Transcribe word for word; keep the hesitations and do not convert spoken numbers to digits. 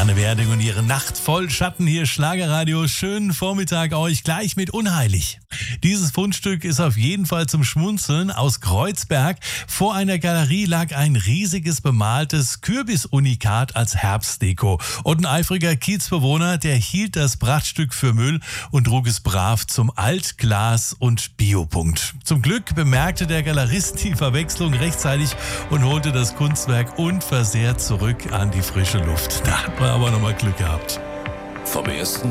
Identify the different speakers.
Speaker 1: Susanne Werding und ihre Nacht voll Schatten hier, Schlagerradio. Schönen Vormittag euch, gleich mit Unheilig. Dieses Fundstück ist auf jeden Fall zum Schmunzeln. Aus Kreuzberg. Vor einer Galerie lag ein riesiges bemaltes Kürbisunikat als Herbstdeko. Und ein eifriger Kiezbewohner, der hielt das Prachtstück für Müll und trug es brav zum Altglas- und Biopunkt. Zum Glück bemerkte der Galerist die Verwechslung rechtzeitig und holte das Kunstwerk unversehrt zurück an die frische Luft. Da hat man aber nochmal Glück gehabt.
Speaker 2: Vom ersten